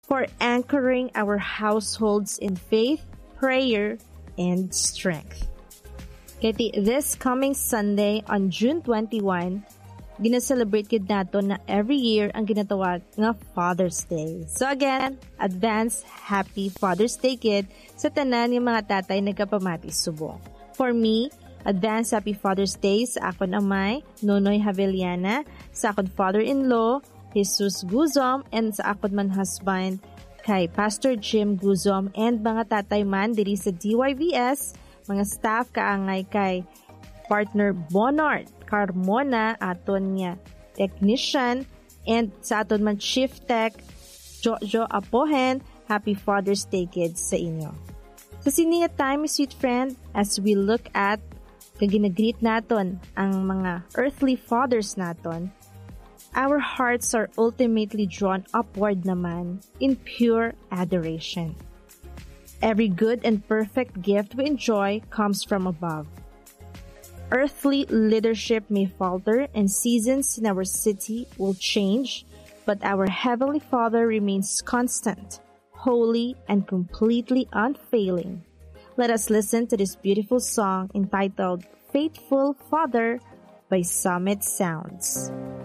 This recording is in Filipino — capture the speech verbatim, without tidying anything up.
for anchoring our households in faith, prayer, and strength. Kaya this coming Sunday on June twenty-first, gina-celebrate kid nato na every year ang ginatawag nga Father's Day. So again, advance happy Father's Day kid sa tanan ng mga tatay nagkapamati subong. For me, advance happy Father's Day sa akon amay, Nonoy Haveliana, sa akon father-in-law, Jesus Guzom, and sa akon man husband, kay Pastor Jim Guzom, and mga tatay man diri sa D Y V S, mga staff kaangay kay partner Bonard Carmona, aton niya technician, and sa aton man chief tech Jojo Apohen. Happy Father's Day kids sa inyo. Sa sininga time, sweet friend, as we look at kaginagreet naton ang mga earthly fathers naton, our hearts are ultimately drawn upward naman in pure adoration. Every good and perfect gift we enjoy comes from above. Earthly leadership may falter and seasons in our city will change, but our Heavenly Father remains constant, holy, and completely unfailing. Let us listen to this beautiful song entitled Faithful Father by Summit Sounds.